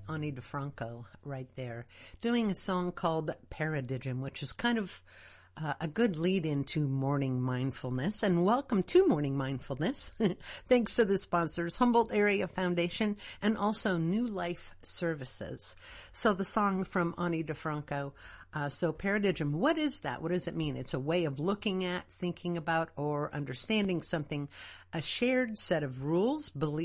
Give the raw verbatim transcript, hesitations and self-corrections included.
Ani DeFranco right there, doing a song called Paradigm, which is kind of uh, a good lead into morning mindfulness. And welcome to Morning Mindfulness. Thanks to the sponsors, Humboldt Area Foundation and also New Life Services. So the song from Ani DeFranco, uh, so Paradigm, what is that? What does it mean? It's a way of looking at, thinking about, or understanding something, a shared set of rules, beliefs,